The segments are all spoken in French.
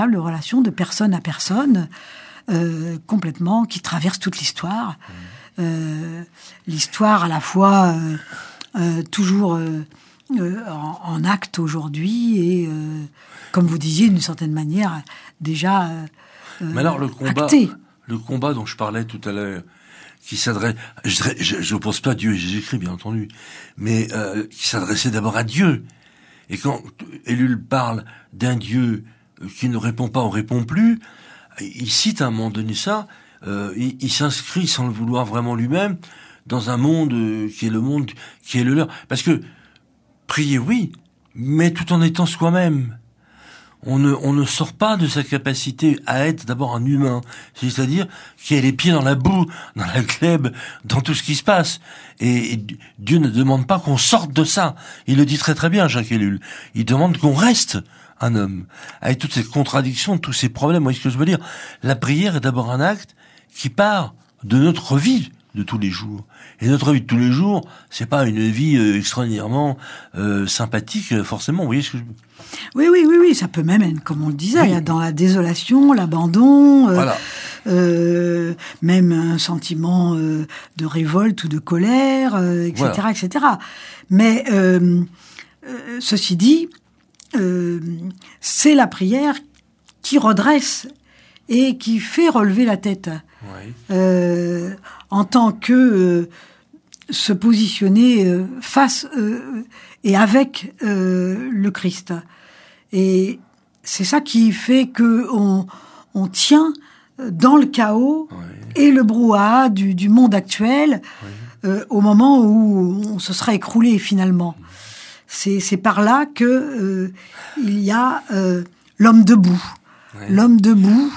de relation de personne à personne, complètement, qui traverse toute l'histoire. L'histoire à la fois toujours en acte aujourd'hui et, comme vous disiez, d'une certaine manière, déjà mais alors, acté. Le combat dont je parlais tout à l'heure, qui s'adresse, je ne pense pas à Dieu et Jésus-Christ, bien entendu, mais qui s'adressait d'abord à Dieu. Et quand Ellul parle d'un Dieu qui ne répond pas ou répond plus, il cite à un moment donné ça, il s'inscrit sans le vouloir vraiment lui-même dans un monde qui est le monde qui est le leur. Parce que prier, oui, mais tout en étant soi-même. On ne sort pas de sa capacité à être d'abord un humain, c'est-à-dire qui a les pieds dans la boue, dans la glèbe, dans tout ce qui se passe. Et Dieu ne demande pas qu'on sorte de ça. Il le dit très très bien, Jacques Ellul. Il demande qu'on reste un homme, avec toutes ces contradictions, tous ces problèmes. Vous voyez ce que je veux dire? La prière est d'abord un acte qui part de notre vie de tous les jours. Et notre vie de tous les jours, c'est pas une vie extraordinairement sympathique, forcément. Vous voyez ce que je veux dire? Oui, ça peut même être, comme on le disait, oui, dans la désolation, l'abandon, voilà. Même un sentiment de révolte ou de colère, etc., voilà. etc. Mais ceci dit, c'est la prière qui redresse et qui fait relever la tête. Oui. En tant que se positionner face et avec le Christ. Et c'est ça qui fait que on tient dans le chaos oui. et le brouhaha du monde actuel oui. Au moment où on se sera écroulé finalement. C'est par là que il y a l'homme debout. Oui. L'homme debout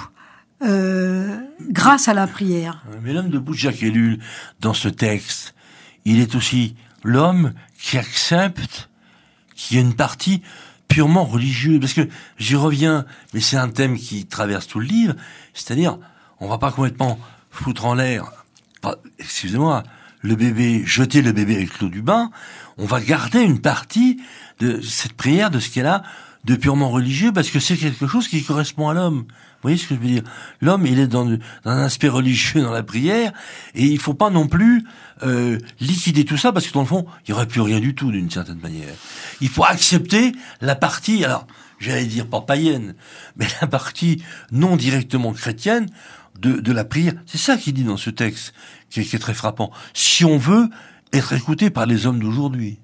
grâce à la prière. Mais l'homme debout de Jacques Ellul, dans ce texte, il est aussi l'homme qui accepte qu'il y a une partie purement religieuse. Parce que j'y reviens, mais c'est un thème qui traverse tout le livre, c'est-à-dire, on va pas complètement foutre en l'air, excusez-moi, jeter le bébé avec l'eau du bain, on va garder une partie de cette prière, de ce qu'elle a de purement religieux, parce que c'est quelque chose qui correspond à l'homme. Vous voyez ce que je veux dire? L'homme, il est dans un aspect religieux dans la prière, et il faut pas non plus liquider tout ça, parce que dans le fond, il y aurait plus rien du tout, d'une certaine manière. Il faut accepter la partie, alors, j'allais dire pas païenne, mais la partie non directement chrétienne de la prière. C'est ça qu'il dit dans ce texte, qui est très frappant. Si on veut être écouté par les hommes d'aujourd'hui.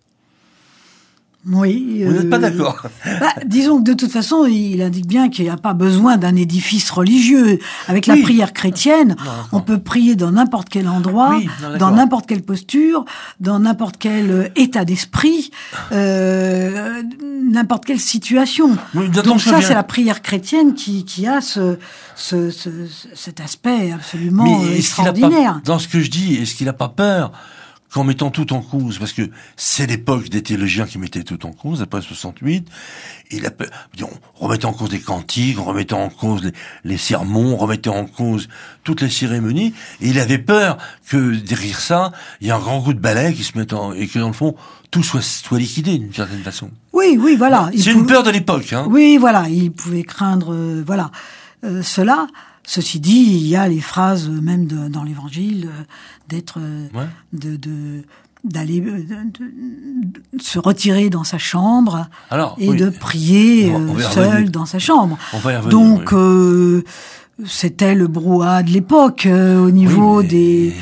Oui. Vous n'êtes pas d'accord? Disons que de toute façon, il indique bien qu'il n'y a pas besoin d'un édifice religieux. Avec la prière chrétienne, on peut prier dans n'importe quel endroit, dans n'importe quelle posture, dans n'importe quel état d'esprit, n'importe quelle situation. Donc ça, c'est la prière chrétienne qui a cet aspect absolument extraordinaire. Dans ce que je dis, est-ce qu'il n'a pas peur qu'en mettant tout en cause, parce que c'est l'époque des théologiens qui mettaient tout en cause, après 68, on remettait en cause les cantiques, on remettait en cause les sermons, on remettait en cause toutes les cérémonies, et il avait peur que derrière ça, il y ait un grand coup de balai qui se mette et que dans le fond, tout soit liquidé d'une certaine façon. Oui, voilà. C'est une peur de l'époque, hein. Oui, voilà, il pouvait craindre, cela. Ceci dit, il y a les phrases même dans l'Évangile d'être, d'aller se retirer dans sa chambre de prier seul dans sa chambre. Donc c'était le brouhaha de l'époque au niveau des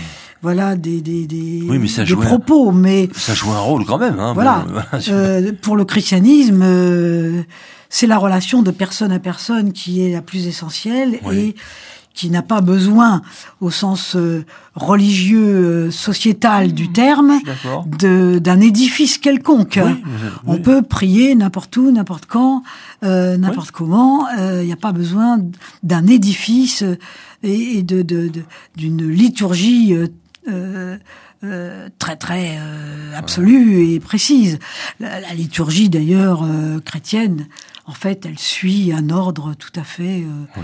propos, mais ça joue un rôle quand même. Hein, voilà. Pour le christianisme. C'est la relation de personne à personne qui est la plus essentielle et qui n'a pas besoin, au sens religieux, sociétal du terme, d'un édifice quelconque. On peut prier n'importe où, n'importe quand, n'importe comment. Il n'y a pas besoin d'un édifice et d'une liturgie très très absolue et précise. La liturgie d'ailleurs chrétienne, en fait, elle suit un ordre tout à fait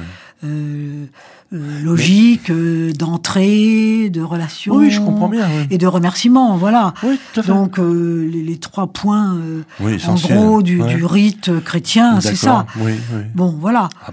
logique d'entrée, de relation, je comprends bien, et de remerciement, voilà. Oui, tout à fait. Donc les 3 points en gros du rite chrétien, c'est ça. Oui. Bon, voilà.